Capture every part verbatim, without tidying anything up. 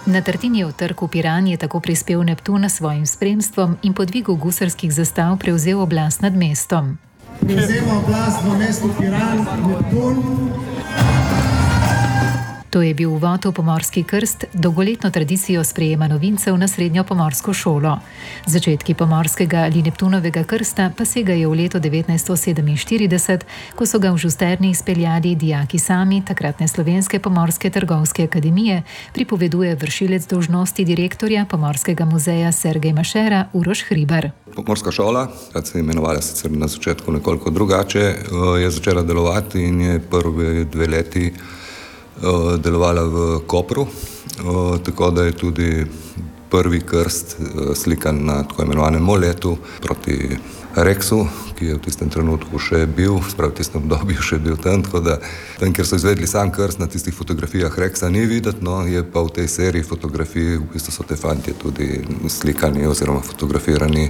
Na Tartinijev trg v Piran je tako prispel Neptun s svojim spremstvom in po dvigu gusarskih zastav prevzel oblast nad mestom. Prevzema oblast v mestu Piran, Neptun. To je bil uvod v pomorski krst, dolgoletno tradicijo sprejema novincev na srednjo pomorsko šolo. Začetki pomorskega ali Neptunovega krsta pa segajo v leto devetnajststo sedeminštirideset, ko so ga v Žusterni izpeljali dijaki sami takratne Slovenske pomorske trgovske akademije, pripoveduje vršilec dolžnosti direktorja Pomorskega muzeja Sergej Mašera Uroš Hribar. Pomorska šola, kad se je imenovala sicer na začetku nekoliko drugače, je začela delovati in je prvi dve leti delovala v Kopru, tako da je tudi prvi krst slikan na tako imenovanem moletu proti Reksu, ki je v tistem trenutku še bil, sprav v tistem obdobju še bil tam, tako da tam, kjer so izvedli sam krst, na tistih fotografijah Reksa ni videti, no, je pa v tej seriji fotografij, v bistvu so te fantje tudi slikani oziroma fotografirani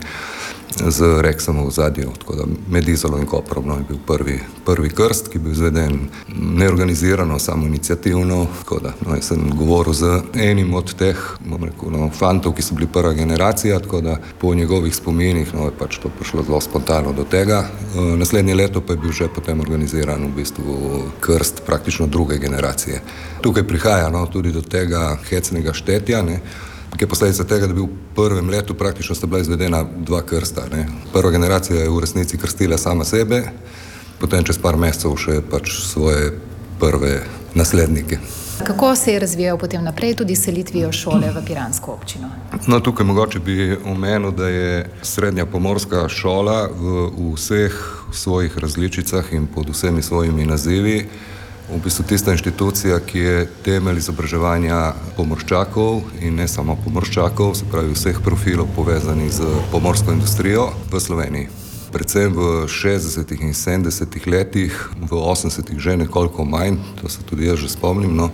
z Reksom v zadju, tako da med Izolo in Koprom, no, je bil prvi, prvi krst, ki je bil izveden neorganizirano, samo iniciativno, tako da, no, jaz sem govoril z enim od teh, bom rekel, no, fantov, ki so bili prva generacija, tako da po njegovih spominih, no, je pač to prišlo zelo spontano do tega. Naslednje leto pa je bil že potem organiziran v bistvu krst praktično druge generacije. Tukaj prihaja, no, tudi do tega hecnega štetja, ne, ki je posledica tega, da bi v prvem letu praktično sta bila izvedena dva krsta, ne. Prva generacija je v resnici krstila sama sebe, potem čez par mesecev še pač svoje prve naslednike. Kako se je razvijal potem naprej tudi selitvijo šole v piransko občino? No, tukaj mogoče bi omenil, da je srednja pomorska šola v vseh svojih različicah in pod vsemi svojimi nazivi v bistvu tista inštitucija, ki je temelj izobraževanja pomorščakov in ne samo pomorščakov, se pravi vseh profilov povezanih z pomorsko industrijo v Sloveniji. Predvsem v šestdesetih in sedemdesetih letih, v osemdesetih že nekoliko manj, to se tudi jaz že spomnim, no,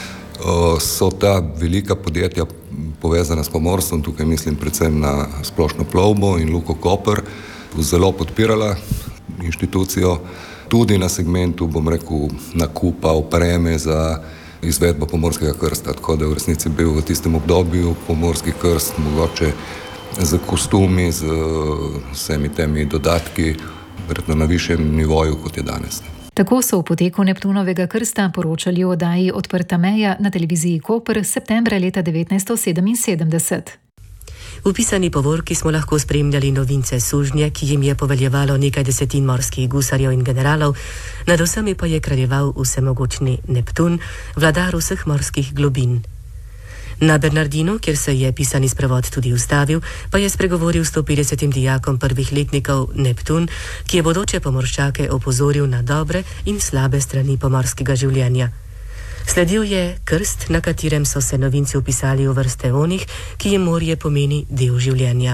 so ta velika podjetja povezana s pomorstvom, tukaj mislim predvsem na Splošno plovbo in Luko Koper, zelo podpirala inštitucijo, tudi na segmentu, bom rekel, nakupa opreme za izvedbo pomorskega krsta, tako da je v resnici bil v tistem obdobju pomorski krst mogoče z kostumi, z vsemi temi dodatki, verjetno na višjem nivoju, kot je danes. Tako so v poteku Neptunovega krsta poročali o oddaji Odprta meja na televiziji Koper septembra leta devetnajststo sedeminsedemdeset. V pisani povorki smo lahko spremljali novince sužnje, ki jim je poveljevalo nekaj desetin morskih gusarjev in generalov, nad vsemi pa je kraljeval vsemogočni Neptun, vladar vseh morskih globin. Na Bernardinu, kjer se je pisani sprevod tudi ustavil, pa je spregovoril sto petdesetim dijakom prvih letnikov Neptun, ki je bodoče pomorščake opozoril na dobre in slabe strani pomorskega življenja. Sledil je krst, na katerem so se novinci vpisali v vrste onih, ki jim morje pomeni del življenja.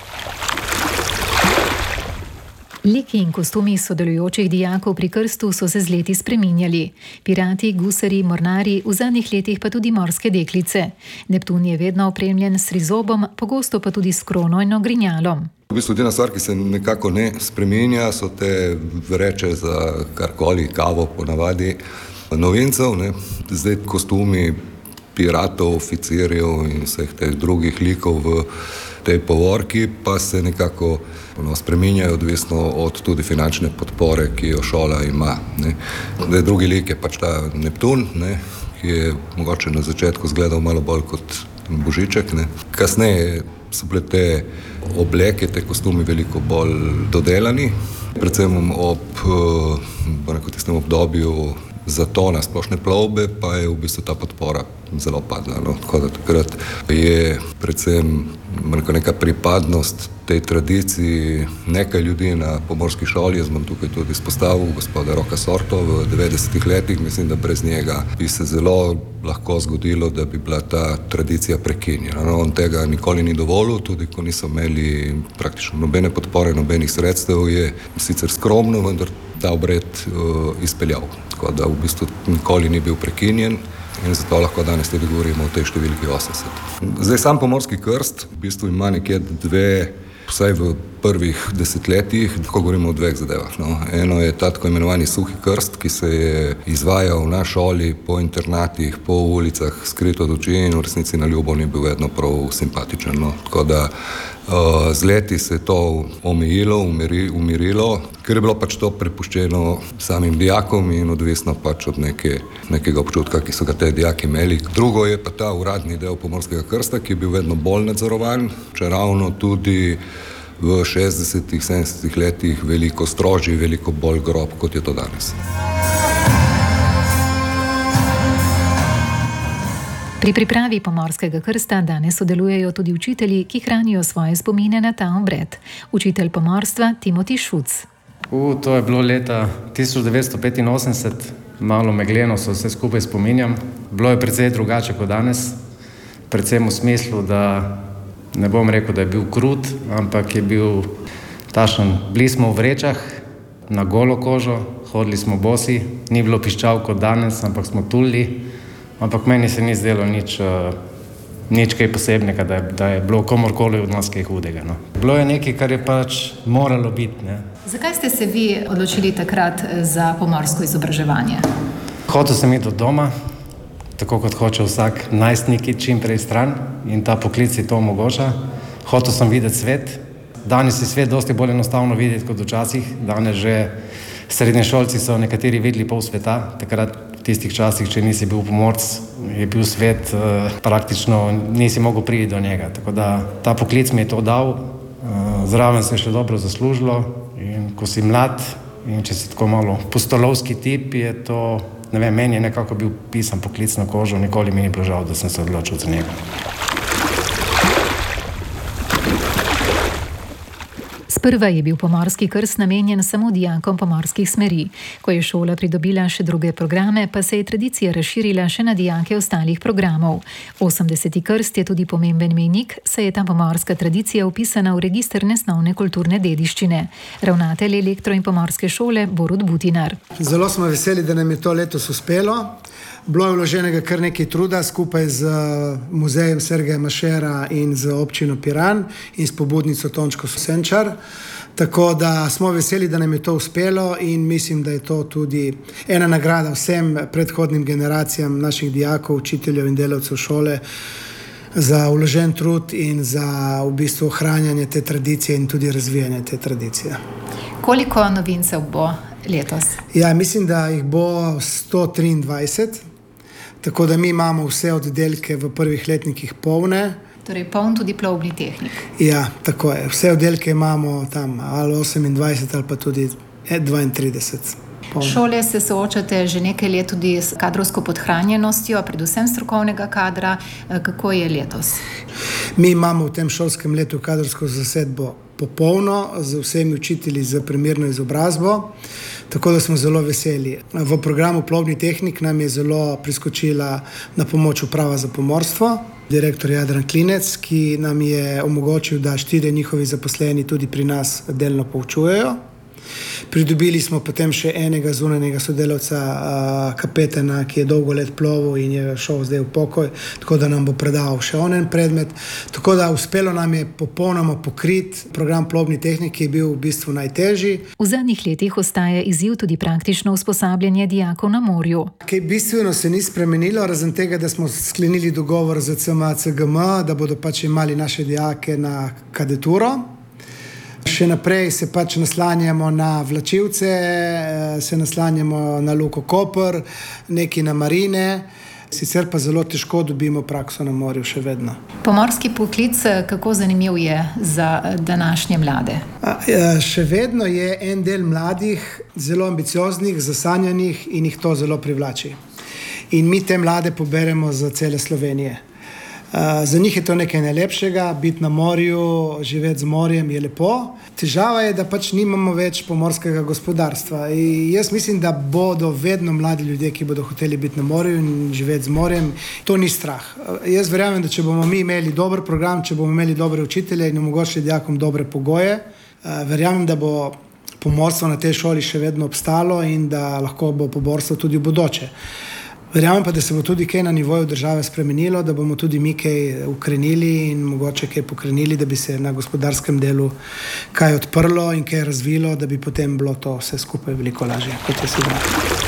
Liki in kostumi sodelujočih dijakov pri krstu so se z leti spreminjali. Pirati, gusari, mornari, v zadnjih letih pa tudi morske deklice. Neptun je vedno opremljen s trizobom, pogosto pa tudi s krono in ogrinjalom. V bistvu edina stvar, ki se nekako ne spreminja, so te vreče za karkoli, kavo ponavadi novincev, ne. Zdaj kostumi piratov, oficirjev in vseh teh drugih likov v tej povorki pa se nekako no, spreminjajo odvisno od tudi finančne podpore, ki jo šola ima, ne. Zdaj drugi lik je pač ta Neptun, ne, ki je mogoče na začetku izgledal malo bolj kot božiček, ne. Kasneje so bile te obleke, te kostumi veliko bolj dodelani, predvsem ob rekel, tistem obdobju zatona Splošne plovbe pa je v bistvu ta podpora zelo padla. No. Tako da takrat je predvsem rekel, neka pripadnost tej tradiciji nekaj ljudi na pomorski šoli, jaz bom tukaj tudi izpostavil gospoda Roka Sorto v devetdesetih letih, mislim, da brez njega bi se zelo lahko zgodilo, da bi bila ta tradicija prekinjena. No, on tega nikoli ni dovolil, tudi ko niso imeli praktično nobene podpore, nobenih sredstev, je sicer skromno, vendar ta obred uh, izpeljal. Tako da v bistvu nikoli ni bil prekinjen in zato lahko danes tudi govorimo o tej številki osemdeset. Zdaj sam pomorski krst v bistvu ima nekje dve, vsaj v prvih desetletjih, lahko govorimo o dveh zadevah. No. Eno je ta tako imenovani suhi krst, ki se je izvajal na šoli, po internatih, po ulicah, skrit od oči in v resnici na ljubo ni bil vedno prav simpatičen. No. Tako da uh, z leti se je to omejilo, umiri, umirilo, ker je bilo pač to prepuščeno samim dijakom in odvisno pač od neke, nekega občutka, ki so ga te dijaki imeli. Drugo je pa ta uradni del pomorskega krsta, ki je bil vedno bolj nadzorovan, čeravno tudi v šestdesetih, sedemdesetih letih veliko strožji, veliko bolj grob, kot je to danes. Pri pripravi pomorskega krsta danes sodelujejo tudi učitelji, ki hranijo svoje spomine na ta obred. Učitelj pomorstva Timotej Šuc. U, to je bilo leta tisoč devetsto petinosemdeset, malo megleno se vse skupaj spominjam. Bilo je precej drugače kot danes, predvsem v smislu, da ne bom rekel, da je bil krut, ampak je bil tašen. Bili smo v vrečah, na golo kožo, hodili smo bosi, ni bilo piščal kot danes, ampak smo tulili, ampak meni se ni zdelo nič, nič kaj posebnega, da je, da je bilo komorkoli od nas kaj hudega. No. Bilo je nekaj, kar je pač moralo biti. Ne. Zakaj ste se vi odločili takrat za pomorsko izobraževanje? Hotel sem iti od doma, tako kot hoče vsak najstnik čim prej stran in ta poklic je to omogoča. Hotel sem videti svet. Danes je svet dosti bolj enostavno videti kot včasih. Danes že srednješolci so nekateri videli pol sveta. Takrat v tistih časih, če nisi bil pomorc, je bil svet eh, praktično, nisi mogel priti do njega. Tako da ta poklic mi je to dal. Eh, zraven se je še dobro zaslužilo in ko si mlad in če si tako malo pustolovski tip, je to, ne vem, meni je nekako bil pisan poklic na kožo, nikoli mi ni bilo žal, da sem se odločil za njega. Sprva je bil pomorski krst namenjen samo dijakom pomorskih smeri. Ko je šola pridobila še druge programe, pa se je tradicija razširila še na dijake ostalih programov. osemdeseti krst je tudi pomemben mejnik, saj je ta pomorska tradicija vpisana v register nesnovne kulturne dediščine. Ravnatelj elektro- in pomorske šole Borut Butinar. Zelo smo veseli, da nam je to letos uspelo. Bilo je vloženega kar nekaj truda skupaj z muzejem Sergeja Mašera in z občino Piran in s pobudnico Tončko Senčar. Tako da smo veseli, da nam je to uspelo in mislim, da je to tudi ena nagrada vsem predhodnim generacijam naših dijakov, učiteljev in delavcev šole za vložen trud in za v bistvu ohranjanje te tradicije in tudi razvijanje te tradicije. Koliko novincev bo letos? Ja, mislim, da jih bo sto triindvajset. Tako da mi imamo vse oddelke v prvih letnikih polne. Torej poln tudi plovbni tehnik. Ja, tako je. Vse oddelke imamo tam ali osemindvajset ali pa tudi dvaintrideset. Polne. Šole se soočate že nekaj let tudi s kadrovsko podhranjenostjo, predvsem strokovnega kadra. Kako je letos? Mi imamo v tem šolskem letu kadrovsko zasedbo popolno, z vsemi učitelji z primerno izobrazbo, tako da smo zelo veseli. V programu plovbni tehnik nam je zelo priskočila na pomoč uprava za pomorstvo, direktor Jadran Klinec, ki nam je omogočil, da štirje njihovi zaposleni tudi pri nas delno poučujejo. Pridobili smo potem še enega zunanjega sodelavca, kapetana, ki je dolgo let plovil in je šel zdaj v pokoj, tako da nam bo predaval še onen predmet. Tako da uspelo nam je popolnoma pokrit program plovbni tehnik, ki je bil v bistvu najtežji. V zadnjih letih ostaja izziv tudi praktično usposabljanje dijakov na morju. Kaj bistveno se ni spremenilo, razen tega, da smo sklenili dogovor z C M A C G M, da bodo pač imali naše dijake na kadeturo. Še naprej se pač naslanjamo na vlačilce, se naslanjamo na Luko Koper, neki na marine, sicer pa zelo težko dobimo prakso na morju še vedno. Pomorski poklic, kako zanimiv je za današnje mlade? A, še vedno je en del mladih zelo ambicioznih, zasanjanih in jih to zelo privlači. In mi te mlade poberemo za cele Slovenije. Uh, za njih je to nekaj najlepšega, biti na morju, živeti z morjem je lepo. Težava je, da pač nimamo več pomorskega gospodarstva. In jaz mislim, da bodo vedno mladi ljudje, ki bodo hoteli biti na morju in živeti z morjem. To ni strah. Uh, jaz verjamem, da če bomo mi imeli dober program, če bomo imeli dobre učitelje in omogočili dijakom dobre pogoje, uh, verjamem, da bo pomorstvo na tej šoli še vedno obstalo in da lahko bo pomorstvo tudi v bodoče. Verjamem pa, da se bo tudi kaj na nivoju države spremenilo, da bomo tudi mi kaj ukrenili in mogoče kaj pokrenili, da bi se na gospodarskem delu kaj odprlo in kaj razvilo, da bi potem bilo to vse skupaj veliko lažje, kot je sedaj.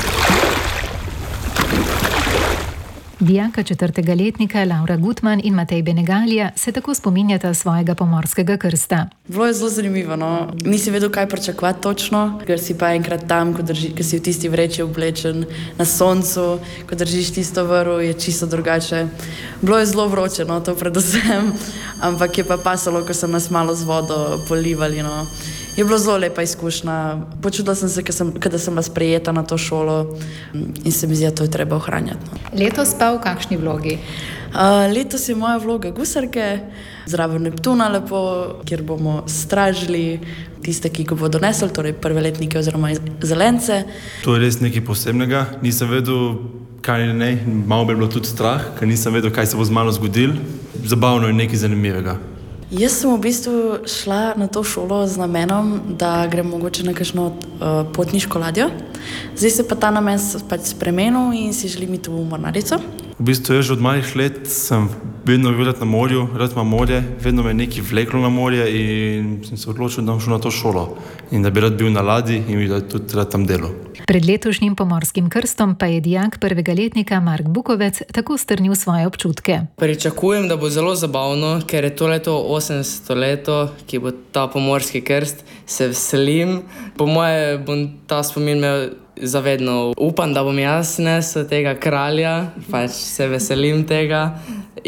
Dijaka četrtega letnika Laura Gutman in Matej Benegalija se tako spominjata svojega pomorskega krsta. Bilo je zelo zanimivo, no. Nisi vedel, kaj pričakovati točno, ker si pa enkrat tam, ko, drži, ko si v tisti vreči oblečen na soncu, ko držiš tisto vrv, je čisto drugače. Bilo je zelo vroče, no, to predvsem, ampak je pa pasalo, ko sem nas malo z vodo polivali, no. Je bilo zelo lepa izkušnja. Počutila sem se, kada sem bila sprejeta na to šolo in se mi zdi, da to je treba ohranjati. No. Letos pa v kakšni vlogi? Uh, letos je moja vloga gusarke, zraven Neptuna lepo, kjer bomo stražili tiste, ki ga bodo nesli, torej prveletnike oziroma zelence. To je res nekaj posebnega. Nisem vedel, kaj ne, malo bi bilo tudi strah, ker nisem vedel, kaj se bo z mano zgodilo. Zabavno je nekaj zanimivega. Jaz sem v bistvu šla na to šolo z namenom, da grem mogoče na kakšno uh, potniško ladjo. Zdaj se pa ta namen pač spremenil in si želim iti v mornarico. V bistvu je že od malih let sem vedno bil na morju, rad imam morje, vedno me je nekaj vleklo na morje in sem se odločil, da bom šel na to šolo in da bi rad bil na ladji in bi tudi rad tam delal. Pred letošnjim pomorskim krstom pa je dijak prvega letnika Mark Bukovec tako strnil svoje občutke. Pričakujem, da bo zelo zabavno, ker je to leto osemdeseto leto, ki bo ta pomorski krst. Se veselim. Po moje bom ta spomin imel zavedno. Upam, da bom jaz nesel tega kralja, pač se veselim tega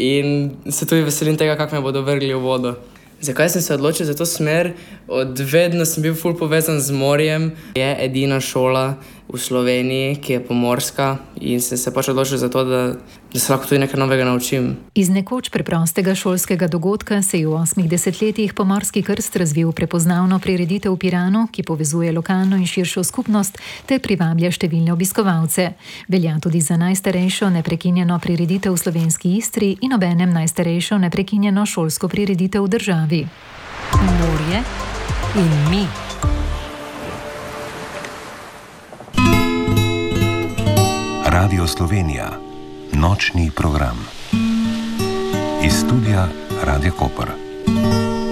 in se tudi veselim tega, kako me bodo vrgli v vodo. Zakaj sem se odločil za to smer? Od vedno sem bil ful povezan z morjem. Je edina šola v Sloveniji, ki je pomorska in sem se pač odločil za to, da, da se lahko tudi nekaj novega naučim. Iz nekoč preprostega šolskega dogodka se je v osmih desetletjih pomorski krst razvil prepoznavno prireditev v Piranu, ki povezuje lokalno in širšo skupnost ter privablja številne obiskovalce. Velja tudi za najstarejšo neprekinjeno prireditev v slovenski Istri in obenem najstarejšo neprekinjeno šolsko prireditev v državi. Morje in mi. Radio Slovenija, nočni program. Iz studia Radia Koper.